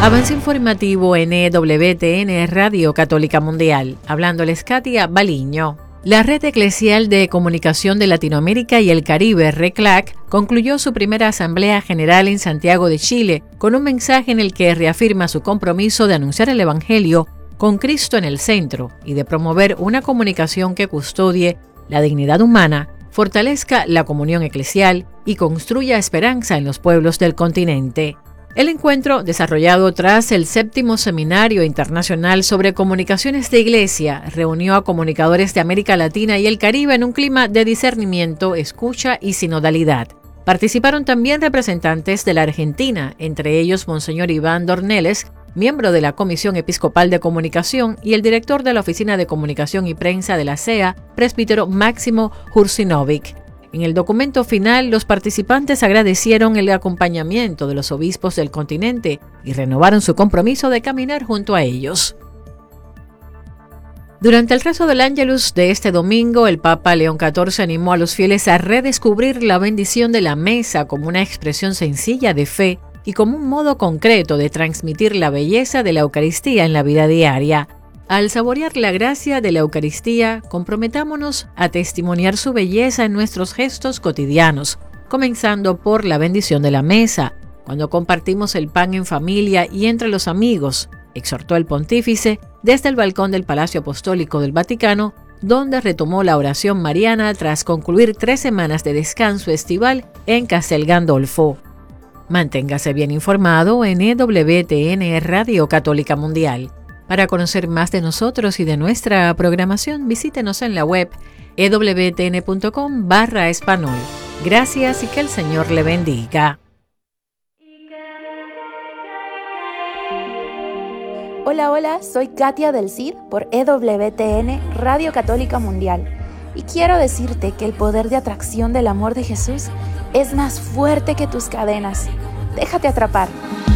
Avance informativo en EWTN Radio Católica Mundial. Hablándoles Katia Baliño. La Red Eclesial de Comunicación de Latinoamérica y el Caribe, RECLAC, concluyó su primera Asamblea General en Santiago de Chile con un mensaje en el que reafirma su compromiso de anunciar el Evangelio con Cristo en el centro y de promover una comunicación que custodie la dignidad humana, fortalezca la comunión eclesial y construya esperanza en los pueblos del continente. El encuentro, desarrollado tras el 7º Seminario Internacional sobre Comunicaciones de Iglesia, reunió a comunicadores de América Latina y el Caribe en un clima de discernimiento, escucha y sinodalidad. Participaron también representantes de la Argentina, entre ellos Monseñor Iván Dornelles, miembro de la Comisión Episcopal de Comunicación, y el director de la Oficina de Comunicación y Prensa de la CEA, presbítero Máximo Hursinovic. En el documento final, los participantes agradecieron el acompañamiento de los obispos del continente y renovaron su compromiso de caminar junto a ellos. Durante el rezo del Ángelus de este domingo, el Papa León XIV animó a los fieles a redescubrir la bendición de la mesa como una expresión sencilla de fe y como un modo concreto de transmitir la belleza de la Eucaristía en la vida diaria. Al saborear la gracia de la Eucaristía, comprometámonos a testimoniar su belleza en nuestros gestos cotidianos, comenzando por la bendición de la mesa, cuando compartimos el pan en familia y entre los amigos, exhortó el pontífice desde el balcón del Palacio Apostólico del Vaticano, donde retomó la oración mariana tras concluir 3 semanas de descanso estival en Castel Gandolfo. Manténgase bien informado en EWTN Radio Católica Mundial. Para conocer más de nosotros y de nuestra programación, visítenos en la web ewtn.com/español. Gracias y que el Señor le bendiga. Hola, soy Katia del Cid por EWTN Radio Católica Mundial y quiero decirte que el poder de atracción del amor de Jesús es más fuerte que tus cadenas. Déjate atrapar.